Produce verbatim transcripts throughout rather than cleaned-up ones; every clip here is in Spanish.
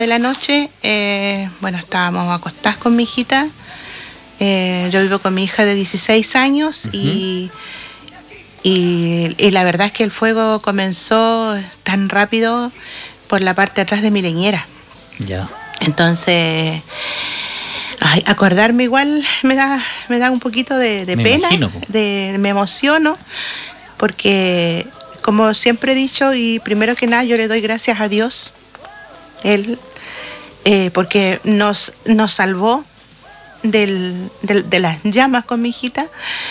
de la noche, eh, bueno, estábamos acostadas con mi hijita. Eh, yo vivo con mi hija de dieciséis años. uh-huh. y, y, y la verdad es que el fuego comenzó tan rápido por la parte de atrás de mi leñera. Ya. Yeah. Entonces, ay, acordarme igual me da, me da un poquito de, de me pena, imagino. de, me emociono, porque como siempre he dicho, y primero que nada yo le doy gracias a Dios, Él, eh, porque nos, nos salvó del, del, de las llamas con mi hijita,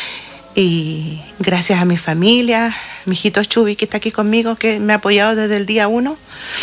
y gracias a mi familia, mi hijito Chubi que está aquí conmigo, que me ha apoyado desde el día uno,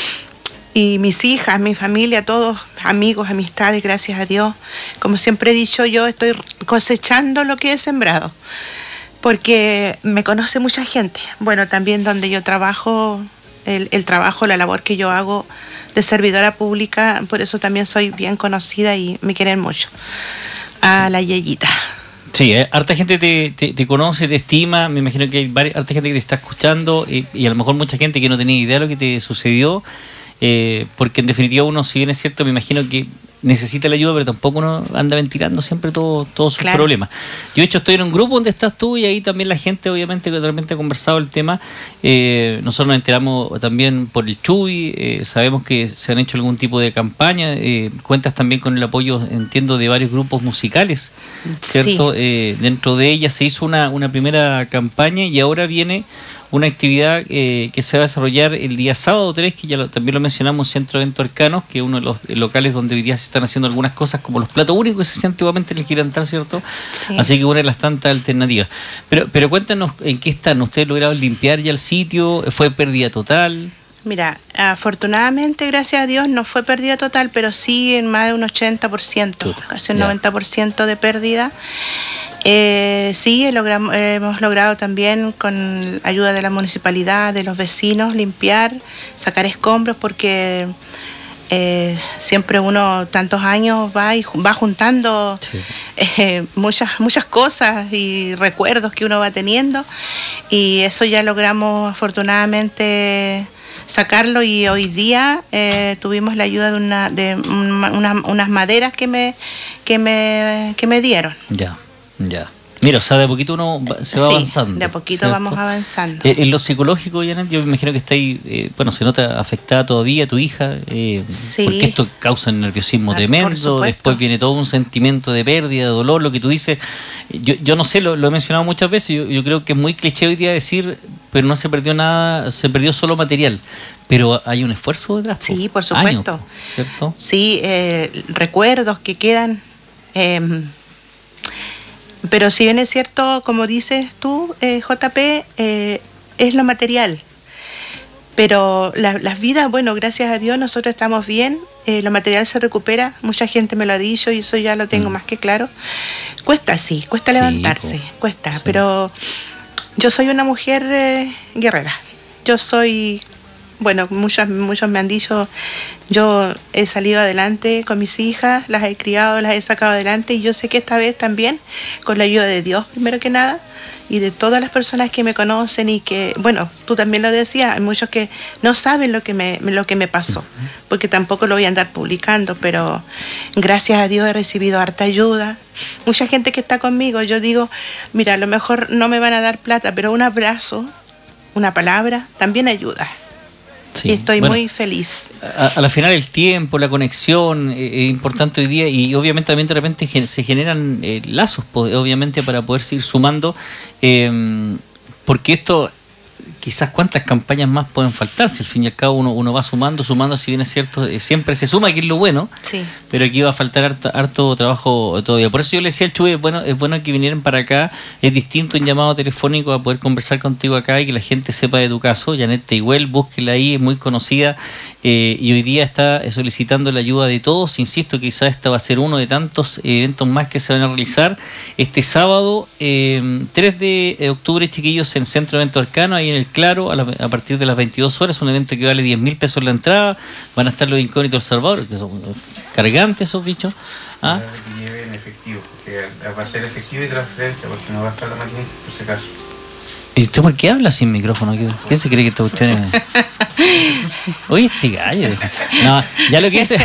y mis hijas, mi familia, todos, amigos, amistades, gracias a Dios. Como siempre he dicho, yo estoy cosechando lo que he sembrado, porque me conoce mucha gente. Bueno, también donde yo trabajo, el, el trabajo, la labor que yo hago de servidora pública, por eso también soy bien conocida y me quieren mucho. A la Yeyita. Sí, eh, harta gente te, te, te conoce, te estima. Me imagino que hay varias, harta gente que te está escuchando, y, y a lo mejor mucha gente que no tenía idea de lo que te sucedió. Eh, porque en definitiva uno, si bien es cierto, me imagino que necesita la ayuda, pero tampoco uno anda ventilando siempre todo, todos sus claro. problemas. Yo de hecho estoy en un grupo donde estás tú, y ahí también la gente obviamente que realmente ha conversado el tema. Eh, nosotros nos enteramos también por el Chuy, eh, sabemos que se han hecho algún tipo de campaña, eh, cuentas también con el apoyo, entiendo, de varios grupos musicales, ¿cierto? Sí. Eh, dentro de ellas se hizo una, una primera campaña, y ahora viene una actividad eh, que se va a desarrollar el día sábado tres, que ya lo, también lo mencionamos, Centro Evento Arcanos, que es uno de los locales donde hoy día se están haciendo algunas cosas como los platos únicos que se hacían antiguamente en el Girantar, ¿cierto? Sí. Así que una de las tantas alternativas. Pero, pero cuéntanos en qué están. ¿Ustedes lograron limpiar ya el sitio? ¿Fue pérdida total? Mira, afortunadamente, gracias a Dios, no fue pérdida total, pero sí en más de un ochenta por ciento, Chuta, casi un ya. noventa por ciento de pérdida. Eh, sí, logramos, eh, hemos logrado también con ayuda de la municipalidad, de los vecinos, limpiar, sacar escombros, porque eh, siempre uno tantos años va y va juntando sí. eh, muchas, muchas cosas y recuerdos que uno va teniendo, y eso ya logramos afortunadamente sacarlo, y hoy día eh, tuvimos la ayuda de una de una, una, unas maderas que me que me que me dieron. Ya. Ya. Mira, o sea, de a poquito uno se va sí, avanzando. de a poquito ¿cierto? Vamos avanzando. Eh, en lo psicológico, Janet, yo me imagino que está ahí, eh, bueno, se nota afectada todavía tu hija, eh, sí. porque esto causa un nerviosismo ah, tremendo, después viene todo un sentimiento de pérdida, de dolor, lo que tú dices. Yo, yo no sé, lo, lo he mencionado muchas veces, yo, yo creo que es muy cliché hoy día decir, pero no se perdió nada, se perdió solo material. Pero hay un esfuerzo detrás. Sí, por supuesto. Años, ¿cierto? Sí, eh, recuerdos que quedan. Eh, Pero si bien es cierto, como dices tú, eh, J P, eh, es lo material. Pero la, las vidas, bueno, gracias a Dios nosotros estamos bien, eh, lo material se recupera, mucha gente me lo ha dicho y eso ya lo tengo mm. más que claro. Cuesta, sí, cuesta sí, levantarse, po. cuesta, sí. pero yo soy una mujer eh, guerrera. Yo soy... Bueno, muchos, muchos me han dicho, yo he salido adelante con mis hijas, las he criado, las he sacado adelante, y yo sé que esta vez también, con la ayuda de Dios primero que nada, y de todas las personas que me conocen, y que, bueno, tú también lo decías, hay muchos que no saben lo que me, lo que me pasó, porque tampoco lo voy a andar publicando, pero gracias a Dios he recibido harta ayuda. Mucha gente que está conmigo, yo digo, mira, a lo mejor no me van a dar plata, pero un abrazo, una palabra, también ayuda. Sí. Y estoy bueno, muy feliz. A, a la final el tiempo, la conexión eh, es importante hoy día, y obviamente también de repente gen, se generan eh, lazos, obviamente, para poder seguir sumando, eh, porque esto, quizás cuántas campañas más pueden faltar, si al fin y al cabo uno, uno va sumando, sumando, si bien es cierto, eh, siempre se suma, que es lo bueno, sí. pero aquí va a faltar harto, harto trabajo todavía. Por eso yo le decía al Chuy, es bueno, es bueno que vinieran para acá, es distinto un llamado telefónico a poder conversar contigo acá y que la gente sepa de tu caso. Janet Tehuel, búsquela ahí, es muy conocida, eh, y hoy día está solicitando la ayuda de todos. Insisto, quizás esta va a ser uno de tantos eventos más que se van a realizar este sábado, eh, tres de octubre, chiquillos, en Centro Evento Arcano, ahí en el Claro, a, la, a partir de las veintidós horas, un evento que vale diez mil pesos la entrada. Van a estar los incógnitos El Salvador, que son cargantes esos bichos. ¿Ah? Que lleve en efectivo, porque va a ser efectivo y transferencia, porque no va a estar la maquinita por si acaso. ¿Y usted por qué habla sin micrófono? ¿Qué, qué se cree que esta cuestión es? Oye, este gallo. No, ya lo que es...